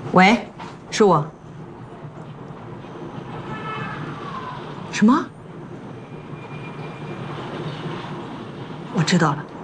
喂，是我。什么？我知道了。